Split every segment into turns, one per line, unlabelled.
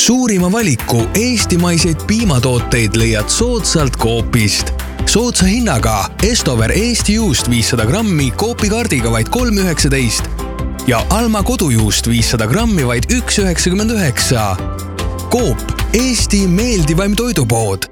Suurima valiku eestimaiseid piimatooteid leiad soodsalt Coopist. Soodsa hinnaga Estover Eesti juust 500 grammi Coopi-kaardiga vaid 3,19 ja Alma kodujuust 500 grammi vaid 1,99. Coop, Eesti meeldivaim toidupood.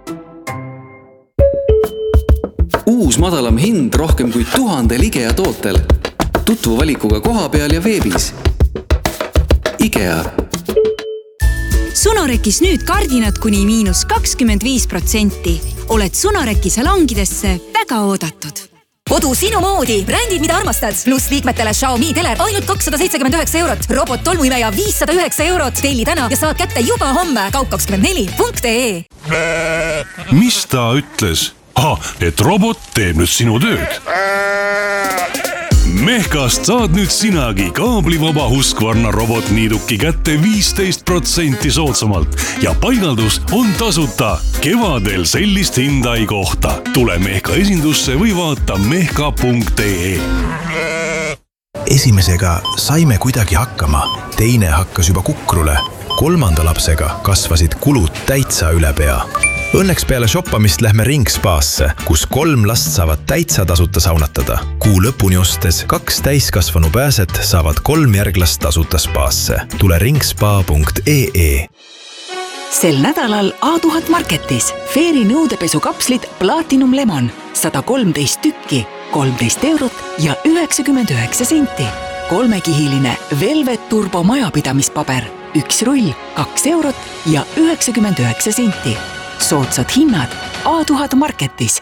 Uus madalam hind rohkem kui 1000 IKEA tootel. Tutvu valikuga koha peal ja veebis. IKEA.
Sunorekis nüüd kardinad kuni -25%. Oled Sunoreki salongidesse väga oodatud.
Kodu sinu moodi. Brändid, mida armastad. Plus liikmetele Xiaomi teler ainult 279 €. Robot tolmuimeja 509 €. Telli täna ja saad kätte juba homme. kaup24.ee.
Mis ta ütles? Et robot teeb nüüd sinu tööd. Mehkast saad nüüd sinagi kaablivaba Husqvarna robotniiduki kätte 15% soodsamalt ja paigaldus on tasuta. Kevadel sellist hinda ei kohta. Tule Mehka esindusse või vaata mehka.ee.
Esimesega saime kuidagi hakkama, teine hakkas juba kukrule. 3. lapsega kasvasid kulud täitsa üle pea. Õnneks peale shoppamist lähme Ringspaasse, kus 3 last saavad täitsa tasuta saunatada. Kuu lõpuni ostes 2 täiskasvanu pääset saavad 3 järglast tasuta spaasse. Tule ringspa.ee.
Sel nädalal A1000 Marketis Fairy nõudepesukapslid Platinum Lemon 113 tükki, 13 € ja 99 senti. 3-kihiline Velvet Turbo majapidamispaber, 1 rull, 2 € ja 99 senti. Soodsad hinnad A1000 Marketis.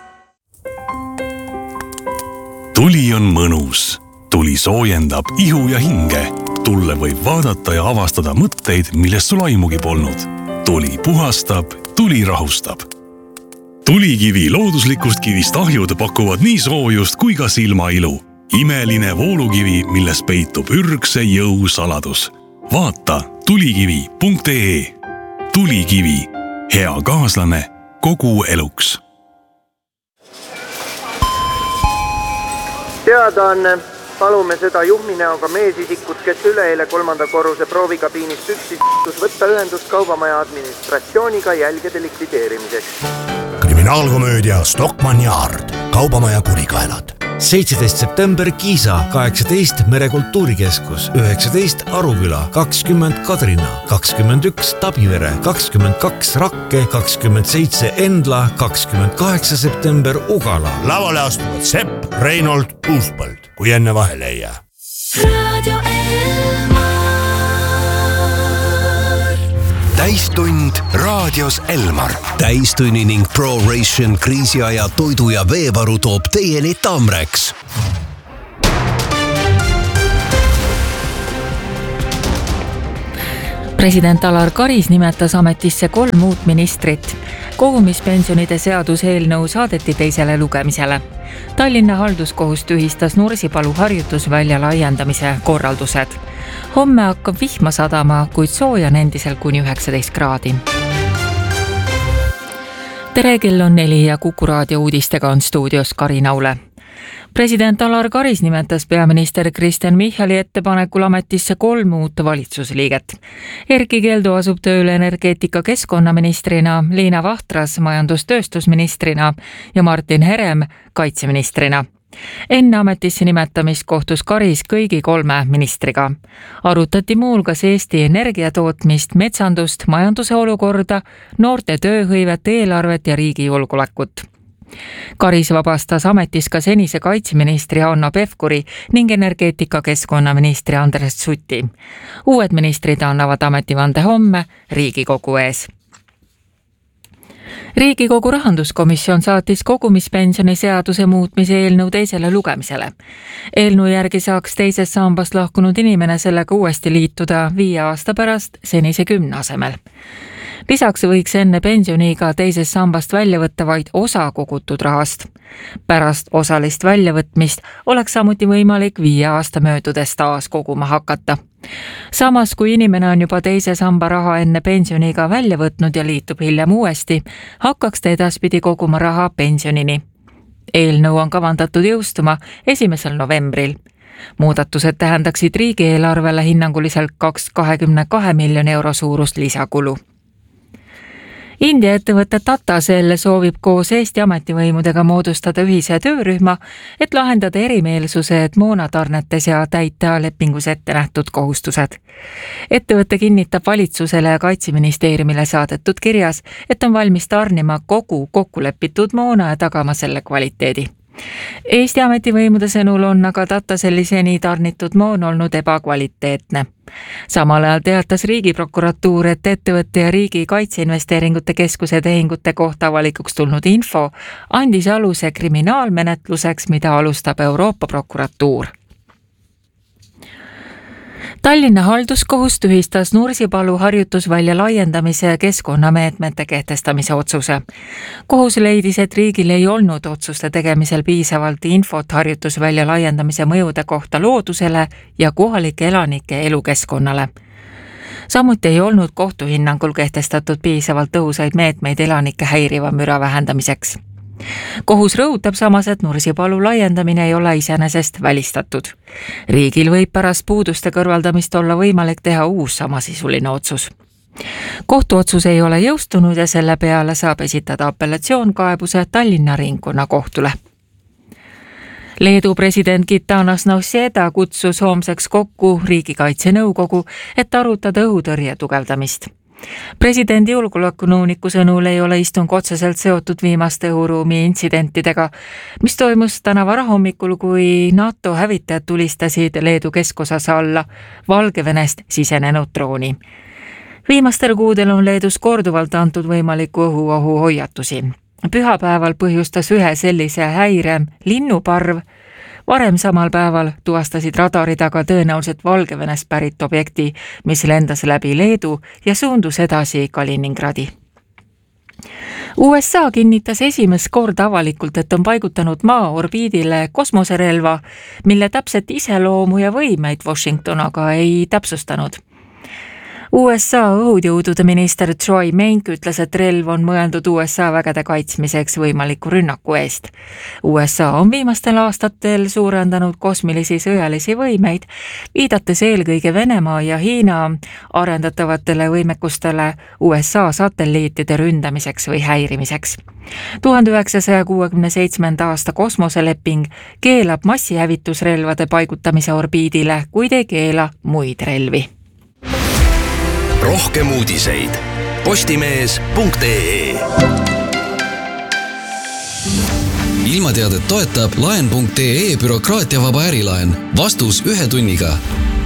Tuli on mõnus. Tuli soojendab ihu ja hinge. Tulle võib vaadata ja avastada mõtteid, millest sul aimugi polnud. Tuli puhastab, tuli rahustab. Tulikivi looduslikust kivist ahjud pakuvad nii soojust kui ka silmailu. Imeline voolukivi, milles peitub ürgse jõu saladus. Vaata tulikivi.ee. Tulikivi. Hea kaaslane kogu eluks.
Teadaanne. Palume seda juhminäoga meesisikut, kes üleeile 3. korruse proovikabiinist üksis võtta ühendust kaubamaja administratsiooniga jälgede likvideerimiseks.
Kriminaalkomöödia Stockmann ja Ard. Kaubamaja kurikaelad.
17. september Kiisa, 18 Merekultuurikeskus, 19 Aruküla, 20 Kadrina, 21 Tabivere, 22 Rakke, 27 Endla, 28 september Ugala.
Lavale astuvad Sepp, Reinhold, Uuspõld, kui enne vahele ei jää.
Radio Elmar. Täistund raadios Elmar. Täistunni ning ProRation kriisiaja toidu ja veevaru toob teieni Tamreks.
President Alar Karis nimetas ametisse 3 uut ministrit. Kogumispensionide seaduseelnõu saadeti teisele lugemisele. Tallinna halduskohus tühistas Nursipalu harjutusvälja laiendamise korraldused. Homme hakkab vihma sadama, kuid sooja on endiselt kuni 19 kraadi. Tere, kell on 4 ja Kuku raadio uudistega on stuudios Karin Aule. President Alar Karis nimetas peaminister Kristen Michali ettepanekul ametisse 3 uut valitsusliiget. Erki Keldo asub tööle energeetika keskkonnaministrina, Liina Vahtras majandustööstusministrina ja Martin Herem kaitseministrina. Enne ametisse nimetamist kohtus Karis kõigi 3 ministriga. Arutati muulgas Eesti energiatootmist, metsandust, majanduse olukorda, noorte tööhõivet, eelarvet ja riigi julgeolekut. Karis vabastas ametis ka senise kaitseministri Hanno Pevkuri ning energeetika keskkonnaministri Andres Suti. Uued ministrid annavad ametivande homme Riigikogu ees. Riigikogu rahanduskomisjon saatis kogumispensioni seaduse muutmise eelnõu teisele lugemisele. Eelnõu järgi saaks teisest sambast lahkunud inimene sellega uuesti liituda 5 aasta pärast senise 10 asemel. Lisaks võiks enne pensioniiga teisest sambast välja võtta vaid osa kogutud rahast. Pärast osalist väljavõtmist oleks samuti võimalik 5 aasta möödudes taas koguma hakata. Samas, kui inimene on juba teise samba raha enne pensioniiga välja võtnud ja liitub hiljem uuesti, hakkaks ta edaspidi koguma raha pensionini. Eelnõu on kavandatud jõustuma 1. novembril. Muudatused tähendaksid riigieelarvele hinnanguliselt 22 miljoni euro suurust lisakulu. India ettevõte Tata Cell soovib koos Eesti ametivõimudega moodustada ühise töörühma, et lahendada erimeelsused moonatarnetes ja täita lepingus ette nähtud kohustused. Ettevõte kinnitab valitsusele ja Kaitseministeeriumile saadetud kirjas, et on valmis tarnima kogu kokkulepitud moona ja tagama selle kvaliteedi. Eesti ametivõimude sõnul on aga Tata Celli seni tarnitud moon olnud ebakvaliteetne. Samal ajal teatas Riigiprokuratuur, et ettevõtte ja Riigi Kaitseinvesteeringute Keskuse tehingute kohta avalikuks tulnud info andis aluse kriminaalmenetluseks, mida alustab Euroopa prokuratuur. Tallinna halduskohus tühistas Nursipalu harjutusvälja laiendamise ja keskkonnameetmete kehtestamise otsuse. Kohus leidis, et riigil ei olnud otsuste tegemisel piisavalt infot harjutusvälja laiendamise mõjude kohta loodusele ja kohalike elanike elukeskkonnale. Samuti ei olnud kohtuhinnangul kehtestatud piisavalt tõhusaid meetmeid elanike häiriva müra vähendamiseks. Kohus rõhutab samas, et Nursipalu laiendamine ei ole iseenesest välistatud. Riigil võib pärast puuduste kõrvaldamist olla võimalik teha uus samasisuline otsus. Kohtuotsus ei ole jõustunud ja selle peale saab esitada apellatsioonkaebuse Tallinna ringkonnakohtule. Leedu president Gitanas Nausėda kutsus homseks kokku Riigikaitsenõukogu, et arutada õhutõrje tugevdamist. Presidendi julgeolekunõuniku sõnul ei ole istung otseselt seotud viimaste õhuruumi intsidentidega, mis toimus täna varahommikul, kui NATO hävitajad tulistasid Leedu keskosas alla Valgevenest sisenenud drooni. Viimastel kuudel on Leedus korduvalt antud võimaliku õhuohu hoiatusi. Pühapäeval põhjustas ühe sellise häire linnuparv. Varem samal päeval tuvastasid radarid aga tõenäoliselt Valgevenest pärit objekti, mis lendas läbi Leedu ja suundus edasi Kaliningradi. USA kinnitas esimest korda avalikult, et on paigutanud maa orbiidile kosmoserelva, mille täpset iseloomu ja võimeid Washington aga ei täpsustanud. USA õhujõudude minister Troy Meink ütles, et relv on mõeldud USA vägede kaitsmiseks võimaliku rünnaku eest. USA on viimastel aastatel suurendanud kosmilisi sõjalisi võimeid, viidates eelkõige Venemaa ja Hiina arendatavatele võimekustele USA satelliitide ründamiseks või häirimiseks. 1967. aasta kosmoseleping keelab massihävitusrelvade paigutamise orbiidile, kuid ei keela muid relvi.
Rohkem uudiseid postimees.ee.
Ilmateadet toetab laen.ee bürokraatiavaba ärilaen. Vastus 1 tunniga.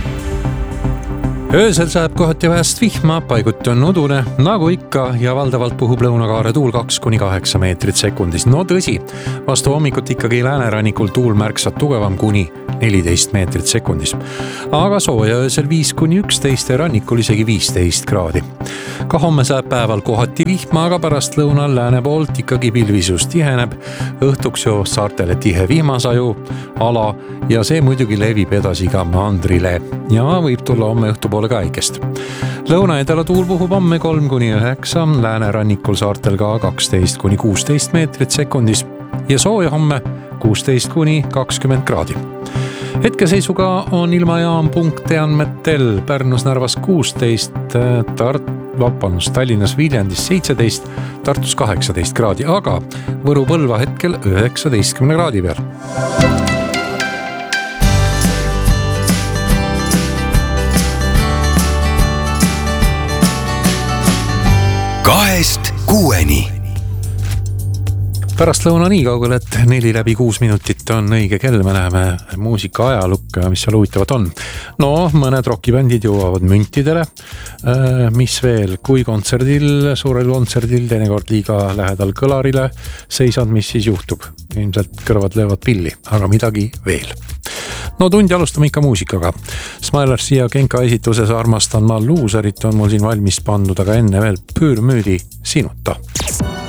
Öösel sajab kohati vähest vihma, paiguti on udune, nagu ikka, ja valdavalt puhub lõunakaare tuul 2–8 meetrit sekundis. No tõsi, vastu hommikut ikkagi läänerannikul tuul märksa tugevam kuni 14 meetrit sekundis. Aga sooja öösel 5–11 ja rannikul isegi 15 kraadi. Ka homme sajab päeval kohati vihma, aga pärast lõunal lääne poolt ikkagi pilvisus tiheneb. Õhtuks jo saartele tihe vihmasaju ala ja see muidugi levib edasi ka mandrile ja võib tulla homme õhtupoole ka äikest. Lõuna-edala tuul puhub homme 3–9, läänerannikul saartel ka 12–16 meetrit sekundis ja sooja homme 16–20 kraadi. Hetkeseisuga on ilmajaam.ee andmetel Pärnus, Narvas 16, Tallinnas, Viljandis 17, Tartus 18 kraadi, aga Võru Põlva hetkel 19 kraadi peal.
Kahest 6-ni.
Pärast lõuna nii kaugel, et 4+6 minutit on õige kell, me läheme muusika ajalukka, mis seal huvitavat on. No, mõned rockibändid jõuavad müntidele. Mis veel, kui suurel kontserdil, teinekord liiga lähedal kõlarile seisad, mis siis juhtub? Ilmselt kõrvad löövad pilli, aga midagi veel. No tundi alustame ikka muusikaga. Smilersi ja Genka esituses Armastan ma luuserit on mul siin valmis pandud, aga enne veel Püürmüüdi Sinuta.